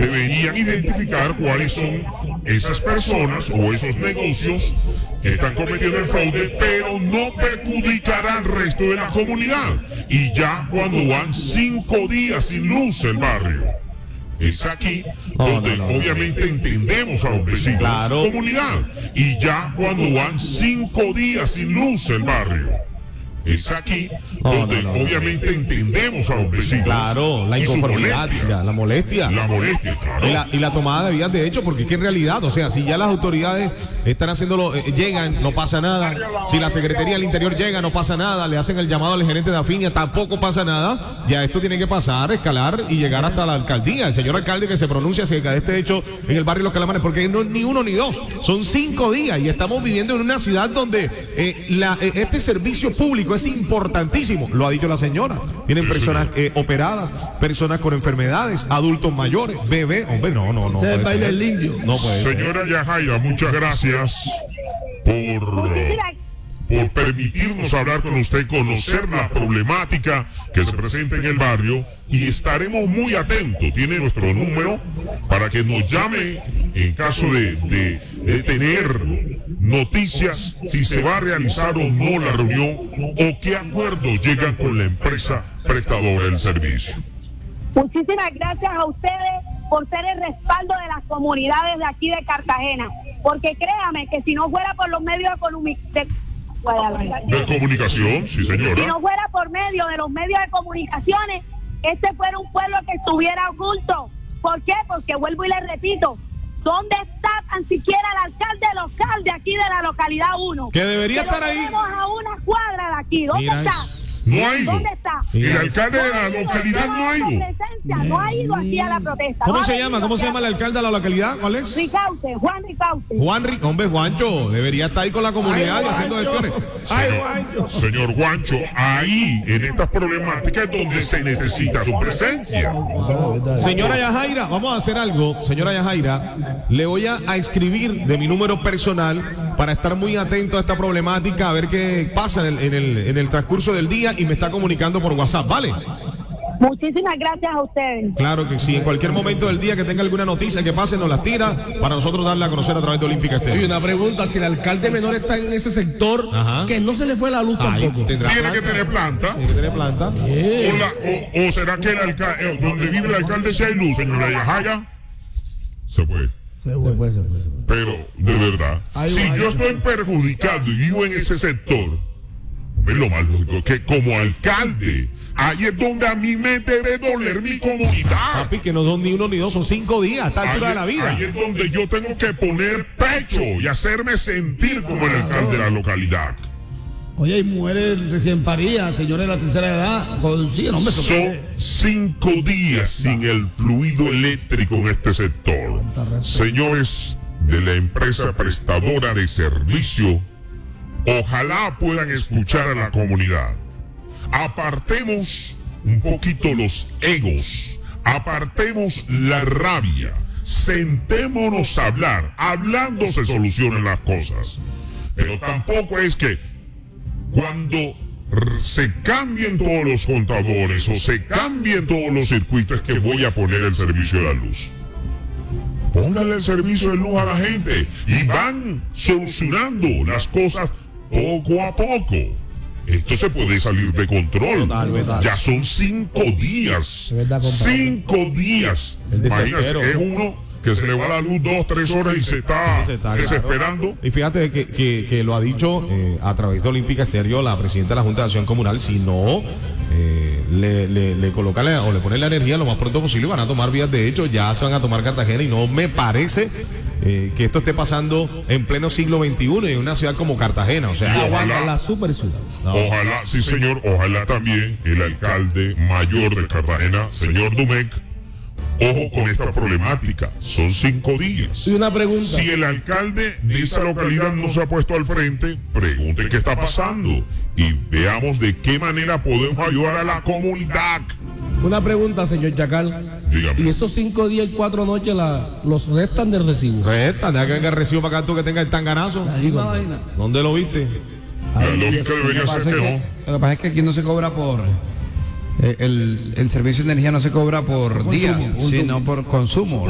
deberían identificar cuáles son esas personas o esos negocios que están cometiendo el fraude, pero no perjudicará al resto de la comunidad. Y ya cuando van 5 días sin luz el barrio, es aquí donde obviamente entendemos a los vecinos, claro, comunidad. Y ya cuando van 5 días sin luz el barrio, es aquí donde obviamente entendemos a los vecinos. Claro, la inconformidad, la molestia. La molestia, claro. Y la tomada de vías de hecho, porque es que en realidad, o sea, si ya las autoridades están haciéndolo, llegan, no pasa nada. Si la Secretaría del Interior llega, no pasa nada. Le hacen el llamado al gerente de Afinia, tampoco pasa nada. Ya esto tiene que pasar, escalar y llegar hasta la alcaldía. El señor alcalde que se pronuncia acerca de este hecho en el barrio Los Calamares, porque no ni uno ni dos, son 5 días y estamos viviendo en una ciudad donde este servicio público es importantísimo, lo ha dicho la señora. Tienen personas operadas, personas con enfermedades, adultos mayores, bebés. Hombre, no. Se baila el indio. No puede ser. Señora Yajaira, muchas gracias por permitirnos hablar con usted, conocer la problemática que se presenta en el barrio, y estaremos muy atentos. Tiene nuestro número para que nos llame en caso de tener noticias, si se va a realizar o no la reunión o qué acuerdos llegan con la empresa prestadora del servicio. Muchísimas gracias a ustedes por ser el respaldo de las comunidades de aquí de Cartagena, porque créame que si no fuera por los medios de comunicación, sí señora. Si no fuera por medio de los medios de comunicaciones, este fuera un pueblo que estuviera oculto. ¿Por qué? Porque vuelvo y le repito, ¿dónde está tan siquiera el alcalde local de aquí de la localidad 1? Que debería estar ahí. Tenemos a una cuadra de aquí. ¿Dónde está? No ha ido. ¿Dónde está? El alcalde de la localidad no ha ido. No ha ido aquí a la protesta. ¿Cómo se llama? ¿Cómo se llama el alcalde de la localidad? ¿Cuál es? Ricaute, Juan Ricaute. Hombre, Juancho, debería estar ahí con la comunidad y haciendo gestiones. Señor Juancho, ahí en estas problemáticas es donde se necesita su presencia. Señora Yajaira, vamos a hacer algo. Señora Yajaira, le voy a escribir de mi número personal para estar muy atento a esta problemática, a ver qué pasa en el transcurso del día, y me está comunicando por WhatsApp, ¿vale? Muchísimas gracias a ustedes. Claro que sí, en cualquier momento del día que tenga alguna noticia que pase, nos las tira para nosotros darla a conocer a través de Olímpica Estéreo. Y una pregunta, si el alcalde menor está en ese sector, que no se le fue la luz tampoco. Tiene que tener planta. Tiene que tener planta. O será que el alcalde, donde vive el alcalde, si hay luz, señora Yajaira, se fue. Se fue. Pero, de verdad, si yo estoy perjudicado y vivo en ese sector, es lo más lógico que como alcalde, ahí es donde a mí me debe doler mi comunidad. Papi, que no son ni uno ni dos, son 5 días a esta altura de la vida. Ahí es donde yo tengo que poner pecho y hacerme sentir como el alcalde de la localidad. Oye, hay mujeres recién paridas, señores de la tercera edad, conduciendo, hombre. Son 5 días sin el fluido eléctrico en este sector. Señores de la empresa prestadora de servicio, ojalá puedan escuchar a la comunidad. Apartemos un poquito los egos, apartemos la rabia, sentémonos a hablar, hablando se solucionan las cosas. Pero tampoco es que cuando se cambien todos los contadores o se cambien todos los circuitos es que voy a poner el servicio de la luz. Pónganle el servicio de luz a la gente y van solucionando las cosas poco a poco. Esto se puede salir de control. Ya son 5 días. 5 días. Imagínense, es uno que se le va la luz 2, 3 horas y se está desesperando. Claro. Y fíjate que lo ha dicho a través de Olímpica Estéreo la presidenta de la Junta de Acción Comunal. Si no le colocan o le ponen la energía lo más pronto posible, van a tomar vías de hecho, ya se van a tomar Cartagena, y no me parece que esto esté pasando en pleno siglo XXI en una ciudad como Cartagena. O sea, ojalá, la super ciudad. Ojalá, sí señor, ojalá también el alcalde mayor de Cartagena, señor Domecq, ojo con esta problemática. Son 5 días. Y una pregunta. Si el alcalde de esa localidad no se ha puesto al frente, pregunten qué está pasando y veamos de qué manera podemos ayudar a la comunidad. Una pregunta, señor Chacal. Dígame. ¿Y esos 5 días y 4 noches los restan del recibo? Restan, deja que venga el recibo para acá tú que tengas el tanganazo. ¿Dónde lo viste? La lógica debería ser que no. Lo que pasa es que aquí no se cobra por... El servicio de energía no se cobra por días, sino por consumo.